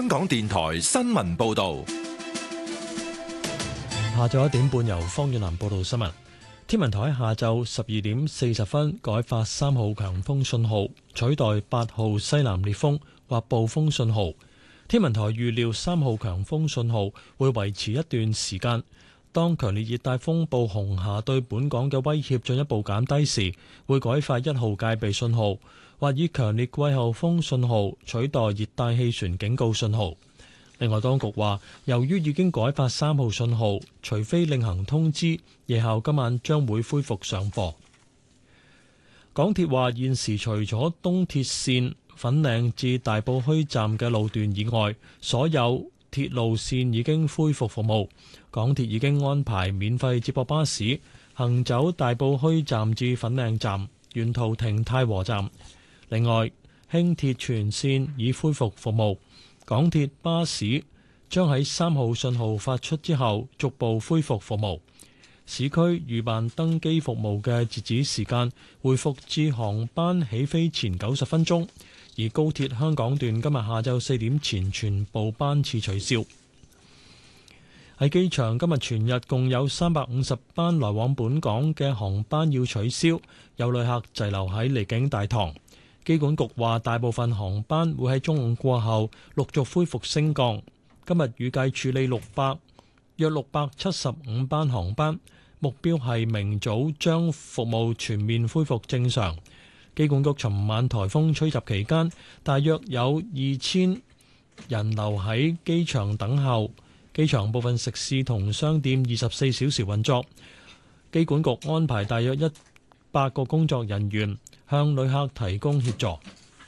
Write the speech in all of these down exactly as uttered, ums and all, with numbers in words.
香港電台新聞報道。 下晝一點半由方遠南報道新聞。天文台喺下晝十二點四十分改發三號強風信號，取代八號西南烈風或暴風信號。天文台預料三號強風信號會維持一段時間。當強烈熱帶風暴紅霞對本港嘅威脅進一步減低時，會改發一號戒備信號，或以強烈季候風信號取代熱帶氣旋警告信號。另外，當局話，由於已經改發三號信號，除非另行通知，夜校今晚將會恢復上課。港鐵話，現時除咗東鐵線粉嶺至大埔墟站嘅路段以外，所有鐵路線已經恢復服務。港鐵已經安排免費接駁巴士行走大埔墟站至粉嶺站，沿途停太和站。另外，輕鐵全線已恢復服務。港鐵巴士將喺三號信號發出之後逐步恢復服務。市區預辦登機服務嘅截止時間回復至航班起飛前九十分鐘，而高鐵香港段今日下晝四點前全部班次取消。喺機場今日全日共有三百五十班來往本港嘅航班要取消，有旅客滯留喺離境大堂。機管局話，大部分航班會喺中午過後陸續恢復升降。今日預計處理六百約六百七十五班航班，目標係明早將服務全面恢復正常。機管局尋晚颱風吹襲期間，大約有二千人留喺機場等候。機場部分食肆同商店二十四小時運作。機管局安排大約一百個工作人員向旅客提供協助。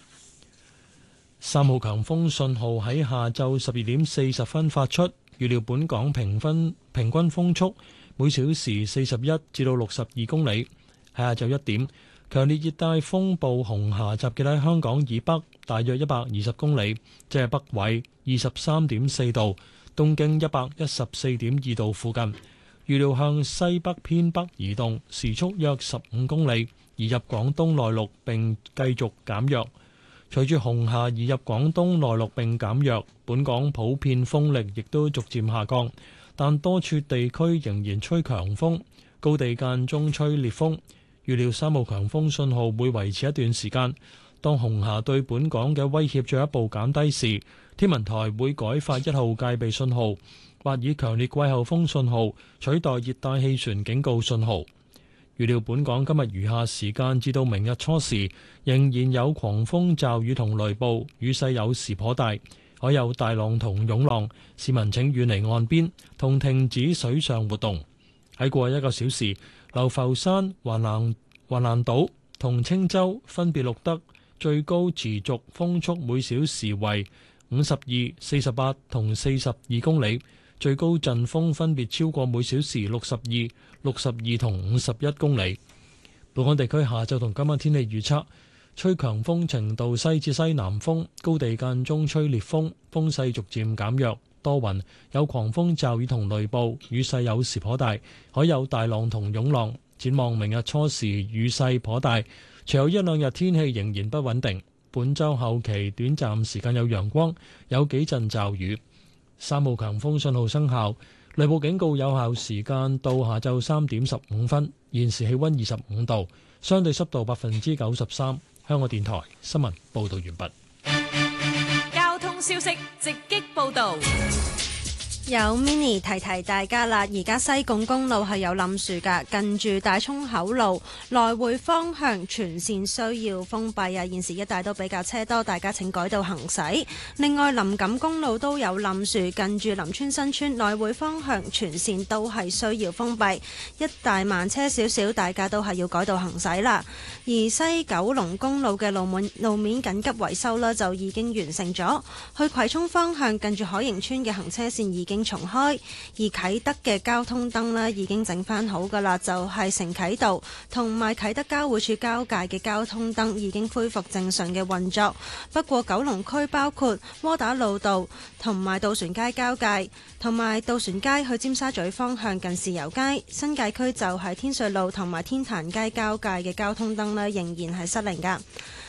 三號強風信號喺下晝十二點四十分發出，預料本港平均平均風速每小時四十一至到六十二公里。喺下晝一點，強烈熱帶風暴紅霞集結喺香港以北大約一百二十公里，即係北緯二十三點四度，東經一百一十四點二度附近。預料向西北偏北移動，時速約十五公里，移入廣東內陸並繼續減弱。隨住紅霞移入廣東內陸並減弱，本港普遍風力亦都逐漸下降，但多處地區仍然吹強風，高地間中吹烈風。預料三號強風信號會維持一段時間。當紅霞對本港嘅威脅進一步減低時，天文台會改發一號戒備信號，或以強烈季候風信號取代熱帶氣旋警告信號。預料本港今日餘下時間至到明日初時，仍然有狂風驟雨同雷暴，雨勢有時頗大，可有大浪同湧浪。市民請遠離岸邊同停止水上活動。喺過去一個小時，流浮山、橫瀾橫瀾島同青洲分別錄得最高持續風速每小時為五十二、四十八同四十二公里，最高陣風分別超過每小時六十二、六十二同五十一公里。本港地區下晝同今晚天氣預測，吹強風程度西至西南風，高地間中吹烈風，風勢逐漸減弱，多雲，有狂風驟雨同雷暴，雨勢有時頗大，可有大浪同湧浪。展望明日初時雨勢頗大，隨後一兩日天氣仍然不穩定。本週後期短暫時間有陽光，有幾陣驟雨。三號強風信號生效，雷暴警告有效時間到下晝三點十五分。現時氣溫二十五度，相對濕度百分之九十三。香港電台新聞報道完畢。 交通消息直擊報道。 有 mini 提提大家啦，而家西貢公路係有冧樹㗎，近住大涌口路來回方向全線需要封閉啊！現時一帶都比較車多，大家請改道行駛。另外，林錦公路都有冧樹，近住林村新村來回方向全線都係需要封閉，一帶慢車少少，大家都係要改道行駛啦。而西九龍公路嘅路面路面緊急維修啦，就已經完成咗，去葵涌方向近住海盈村嘅行車線已經已經重開，而啟德嘅交通燈呢已經整翻好噶啦，就係城啟道同埋啟德交匯處交界嘅交通燈已經恢復正常嘅運作。不過九龍區包括窩打老道同埋渡船街交界，同埋渡船街去尖沙咀方向近豉油街，新界區就係天瑞路同埋天壇街交界嘅交通燈呢仍然係失靈噶。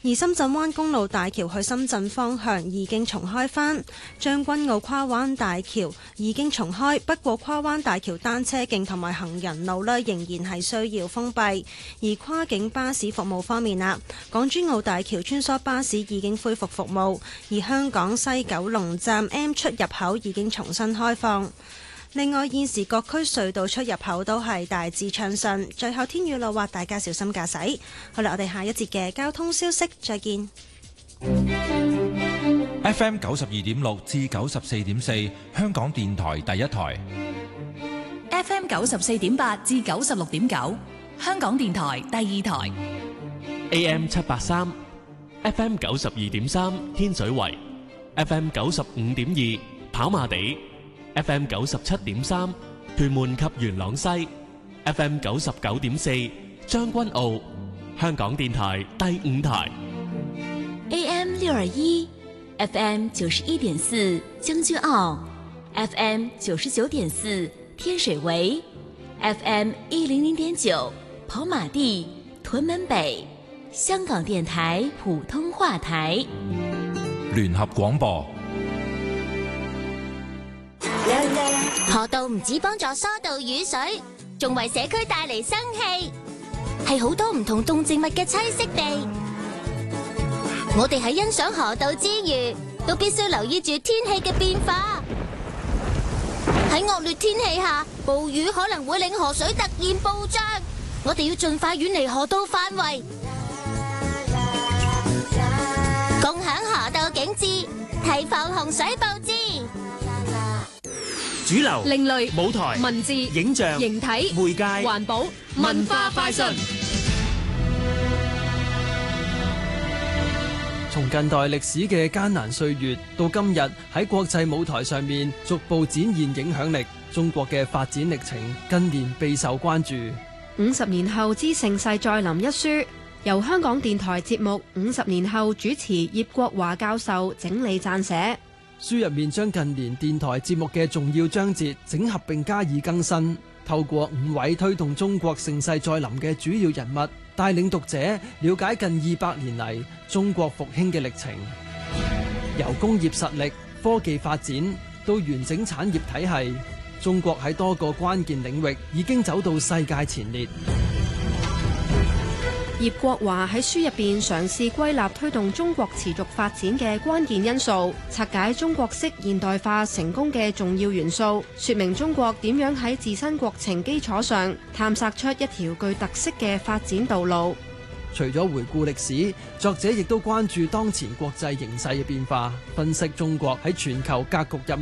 而深圳灣公路大橋去深圳方向已經重開返，將軍澳跨灣大橋已經重開，不過跨灣大橋單車徑同埋行人路呢仍然係需要封閉。而跨境巴士服務方面啦，港珠澳大橋穿梭巴士已經恢復服務，而香港西九龍站 M 出入口已經重新開放。另外，現時各區隧道出入口都係大致暢順。最後天雨路滑，大家小心駕駛。好啦，我哋下一節嘅交通消息再見。 F M 九十二點六至九十四點四，香港電台第一台。 F M 九十四點八至九十六點九，香港電台第二台。 A M 七八三，F M 九十二點三，天水圍；F M 九十五點二，跑馬地；F M 九十七點三，屯門及元朗西；F M 九十九點四，將軍澳。香港電台第五台。 A M 六二一，F M 九十一點四，將軍澳；F M 九十九點四，天水圍；F M 一零零點九，跑馬地、屯門北。香港電台普通話台。 聯合廣播。 河道唔止幫助疏導雨水，仲為社區帶嚟生氣，係好多唔同動植物嘅棲息地。我哋喺欣賞河道之餘，都必須留意住天氣嘅變化。喺惡劣天氣下，暴雨可能會令河水突然暴漲，我哋要盡快遠離河道範圍，共享河道景致，提防洪水暴至。 主流、 另類舞台、 文字、 影像、 形體、 媒介、 環保、文化快訊。 從近代歷史嘅艱難歲月到今日喺國際舞台上面逐步展現影響力，中國嘅發展歷程近年備受關注。 五十年後之盛世再臨一書，由香港電台節目五十年後主持葉國華教授整理撰寫。 書入面將近年電台節目嘅重要章節整合並加以更新，透過五位推動中國盛世再臨嘅主要人物，帶領讀者了解近二百年嚟中國復興嘅歷程，由工業實力、科技發展到完整產業體系，中國喺多個關鍵領域已經走到世界前列。 葉國華喺書入邊嘗試歸納推動中國持續發展嘅關鍵因素，拆解中國式現代化成功嘅重要元素，說明中國點樣喺自身國情基礎上探索出一條具特色嘅發展道路。 除咗回顧歷史，作者亦都關注當前國際形勢嘅變化，分析中國喺全球格局入